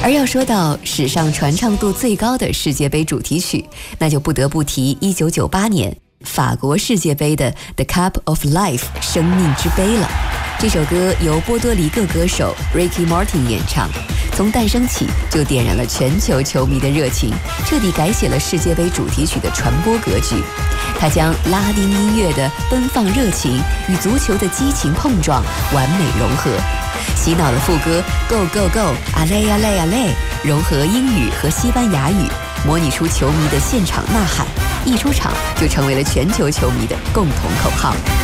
而要说到史上传唱度最高的世界杯主题曲，那就不得不提1998年法国世界杯的 The Cup of Life 生命之杯了。这首歌由波多黎各歌手 Ricky Martin 演唱，从诞生起就点燃了全球球迷的热情，彻底改写了世界杯主题曲的传播格局。它将拉丁音乐的奔放热情与足球的激情碰撞完美融合，洗脑的副歌 Go Go Go 啊嘞啊嘞啊嘞，融合英语和西班牙语，模拟出球迷的现场呐喊，一出场就成为了全球球迷的共同口号。